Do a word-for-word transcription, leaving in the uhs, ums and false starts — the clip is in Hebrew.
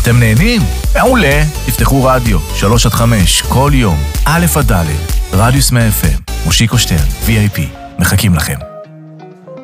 אתם נהנים? מעולה. תפתחו רדיו, שלוש עד חמש, כל יום, א' עד ד', רדיוס מאה אף אם, מושיקו שטרן, וי איי פי. מחכים לכם.